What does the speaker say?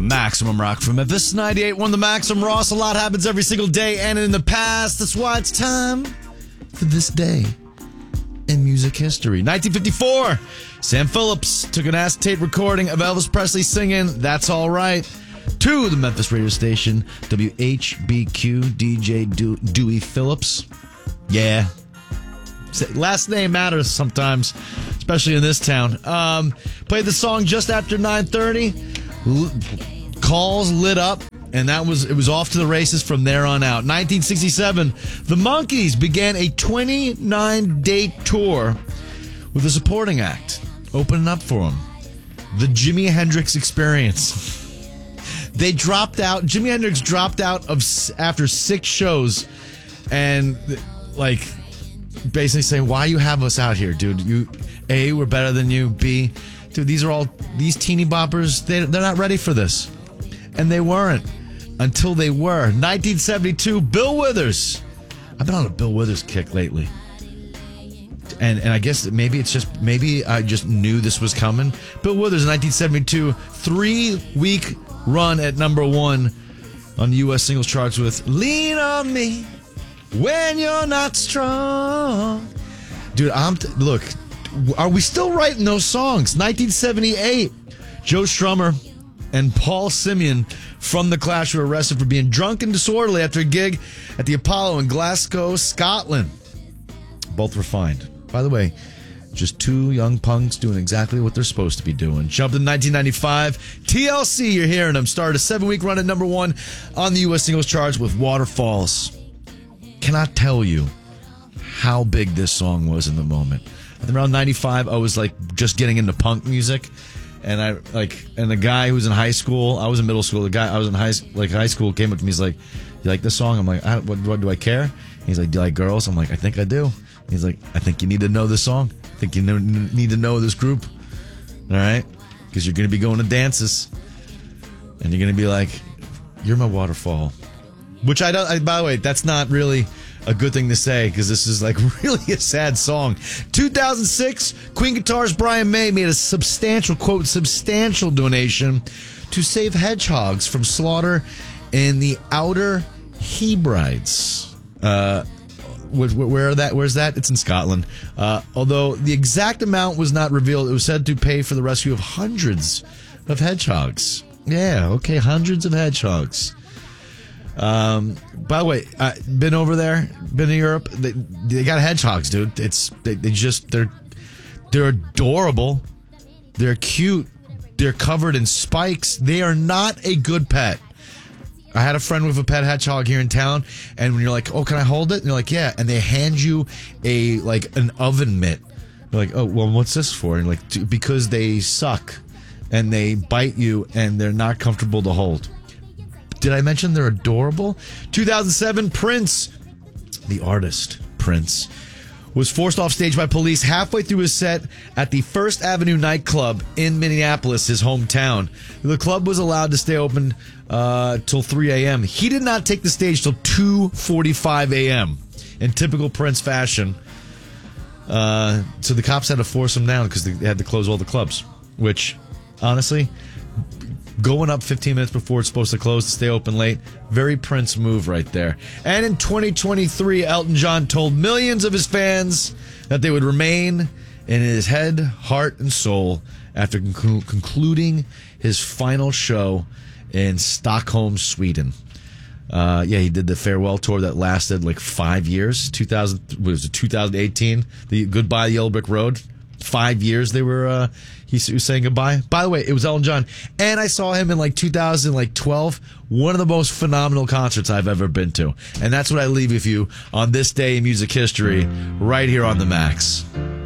Maximum Rock from Memphis 98.1 The Maximum Ross. A lot happens every single day and in the past. That's why it's time for this day in music history. 1954, Sam Phillips took an acetate recording of Elvis Presley singing That's All Right to the Memphis radio station WHBQ. DJ Dewey Phillips. Yeah. Last name matters sometimes, especially in this town. Played the song just after 9:30. Calls lit up, and it was off to the races from there on out. 1967, the Monkees began a 29-date tour with a supporting act opening up for them, the Jimi Hendrix Experience. They dropped out. Jimi Hendrix dropped out after 6 shows, and basically saying, why you have us out here, dude? A, we're better than you. B, dude, these teeny boppers, they're not ready for this. And they weren't until they were. 1972, Bill Withers. I've been on a Bill Withers kick lately. And I guess maybe I just knew this was coming. Bill Withers in 1972, 3-week run at number 1 on the U.S. singles charts with Lean on Me When You're Not Strong. Dude, look, are we still writing those songs? 1978, Joe Strummer and Paul Simeon from The Clash were arrested for being drunk and disorderly after a gig at the Apollo in Glasgow, Scotland. Both were fined. By the way, just 2 young punks doing exactly what they're supposed to be doing. Jumped in 1995. TLC, you're hearing them, started a 7-week run at number 1 on the U.S. singles charts with Waterfalls. Cannot tell you how big this song was in the moment. Around 95, I was just getting into punk music, and the guy who was in high school, I was in middle school. The guy I was in high school came up to me. He's like, "You like this song?" I'm like, "What do I care?" He's like, "Do you like girls?" I'm like, "I think I do." He's like, "I think you need to know this song. I think you need to know this group, all right? Because you're going to be going to dances, and you're going to be like, you're my waterfall." Which I don't. By the way, that's not really a good thing to say, because this is really a sad song. 2006, Queen guitarist Brian May made a substantial donation to save hedgehogs from slaughter in the Outer Hebrides. Where's that? It's in Scotland. Although the exact amount was not revealed, it was said to pay for the rescue of hundreds of hedgehogs. Yeah, okay, hundreds of hedgehogs. By the way, been over there, been in Europe. They got hedgehogs, dude. They're adorable. They're cute. They're covered in spikes. They are not a good pet. I had a friend with a pet hedgehog here in town, and when you're like, "Oh, can I hold it?" and you're like, "Yeah," and they hand you an oven mitt. You're like, "Oh, well, what's this for?" And you're like, because they suck, and they bite you, and they're not comfortable to hold. Did I mention they're adorable? 2007, Prince, the artist Prince, was forced off stage by police halfway through his set at the First Avenue nightclub in Minneapolis, his hometown. The club was allowed to stay open till 3 a.m. He did not take the stage till 2:45 a.m. in typical Prince fashion. So the cops had to force him down because they had to close all the clubs, which, honestly, going up 15 minutes before it's supposed to close to stay open late, very Prince move right there. And in 2023, Elton John told millions of his fans that they would remain in his head, heart, and soul after concluding his final show in Stockholm, Sweden. He did the farewell tour that lasted 5 years. 2018? The Goodbye Yellow Brick Road. 5 years they were he was saying goodbye. By the way, it was Elton John, and I saw him in 2012. One of the most phenomenal concerts I've ever been to, and that's what I leave with you on this day in music history, right here on the Max.